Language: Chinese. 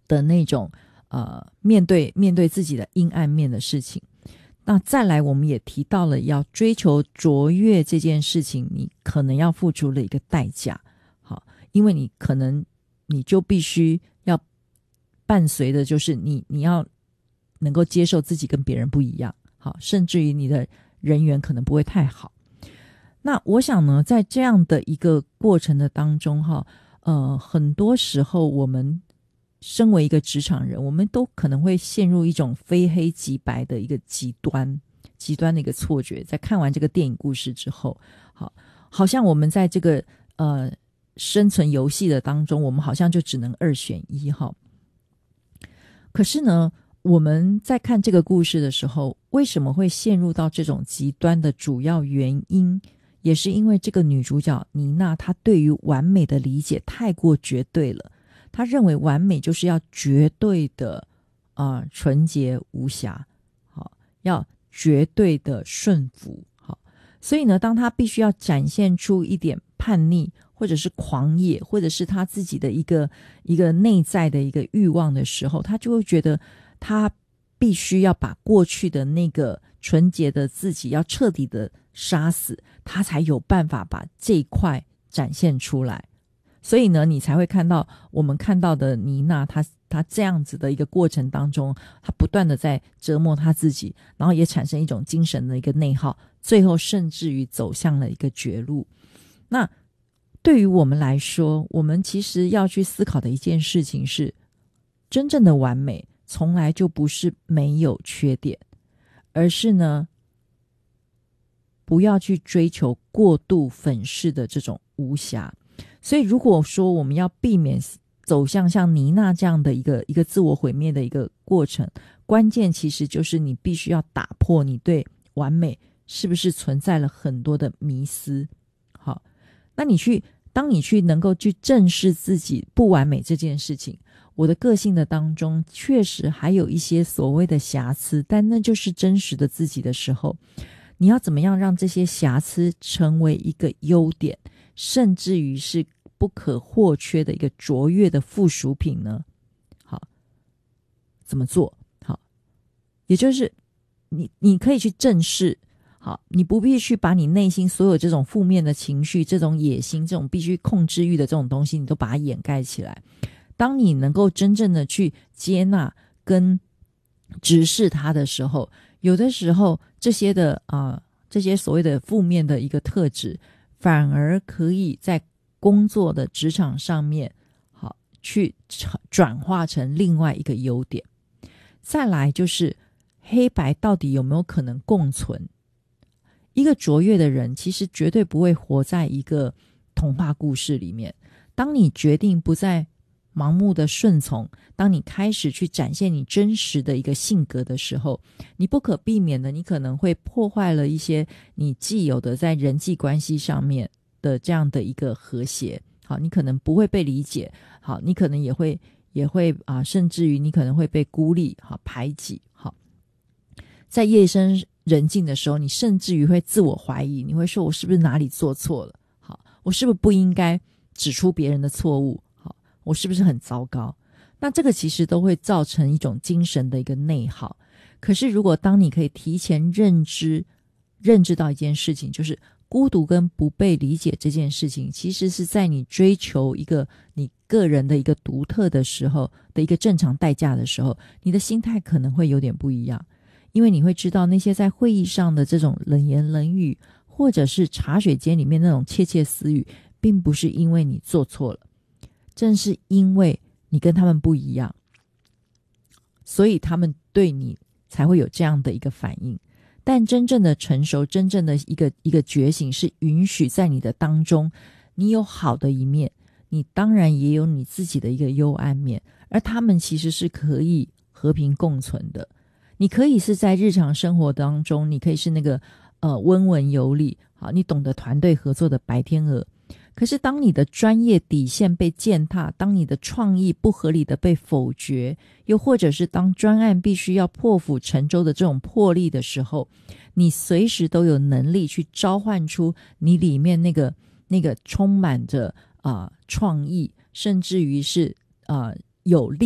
的那种面对自己的阴暗面的事情。那再来我们也提到了要追求卓越这件事情，你可能要付出了一个代价。好，因为你可能你就必须要伴随的就是你要能够接受自己跟别人不一样，好，甚至于你的人缘可能不会太好。那我想呢，在这样的一个过程的当中很多时候我们身为一个职场人，我们都可能会陷入一种非黑即白的一个极端的一个错觉。在看完这个电影故事之后，好像我们在这个生存游戏的当中，我们好像就只能二选一哈。可是呢，我们在看这个故事的时候，为什么会陷入到这种极端的主要原因，也是因为这个女主角妮娜她对于完美的理解太过绝对了。她认为完美就是要绝对的纯洁无瑕，好，要绝对的顺服，好，所以呢，当她必须要展现出一点叛逆，或者是狂野，或者是她自己的一个内在的一个欲望的时候，她就会觉得她必须要把过去的那个纯洁的自己要彻底的杀死，她才有办法把这一块展现出来。所以呢，你才会看到我们看到的妮娜她这样子的一个过程当中，她不断的在折磨她自己，然后也产生一种精神的一个内耗，最后甚至于走向了一个绝路。那对于我们来说，我们其实要去思考的一件事情是，真正的完美从来就不是没有缺点，而是呢，不要去追求过度粉饰的这种无瑕。所以如果说我们要避免走向像妮娜这样的一个自我毁灭的一个过程，关键其实就是你必须要打破你对完美是不是存在了很多的迷思。好，那当你去能够去正视自己不完美这件事情，我的个性的当中确实还有一些所谓的瑕疵，但那就是真实的自己的时候，你要怎么样让这些瑕疵成为一个优点，甚至于是不可或缺的一个卓越的附属品呢？好，怎么做？好，也就是你可以去正视，好，你不必去把你内心所有这种负面的情绪、这种野心、这种必须控制欲的这种东西，你都把它掩盖起来。当你能够真正的去接纳跟直视它的时候，有的时候这些所谓的负面的一个特质，反而可以在工作的职场上面好去转化成另外一个优点。再来就是黑白到底有没有可能共存？一个卓越的人其实绝对不会活在一个童话故事里面。当你决定不再盲目的顺从，当你开始去展现你真实的一个性格的时候，你不可避免的，你可能会破坏了一些你既有的在人际关系上面的这样的一个和谐。好，你可能不会被理解，好，你可能也会甚至于你可能会被孤立，好，排挤。好，在夜深人静的时候，你甚至于会自我怀疑，你会说我是不是哪里做错了？好，我是不是不应该指出别人的错误？好，我是不是很糟糕？那这个其实都会造成一种精神的一个内耗。可是如果当你可以提前认知到一件事情，就是孤独跟不被理解这件事情，其实是在你追求一个你个人的一个独特的时候的一个正常代价的时候，你的心态可能会有点不一样。因为你会知道那些在会议上的这种冷言冷语，或者是茶水间里面那种窃窃私语，并不是因为你做错了，正是因为你跟他们不一样，所以他们对你才会有这样的一个反应。但真正的成熟，真正的一个觉醒，是允许在你的当中，你有好的一面，你当然也有你自己的一个幽暗面，而他们其实是可以和平共存的。你可以是在日常生活当中，你可以是那个温文有礼，好，你懂得团队合作的白天鹅。可是当你的专业底线被践踏，当你的创意不合理的被否决，又或者是当专案必须要破釜沉舟的这种魄力的时候，你随时都有能力去召唤出你里面那个充满着创意，甚至于是有力